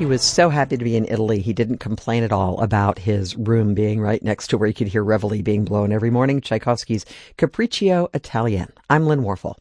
He was so happy to be in Italy, he didn't complain at all about his room being right next to where he could hear Reveille being blown every morning. Tchaikovsky's Capriccio Italian. I'm Lynn Warfel.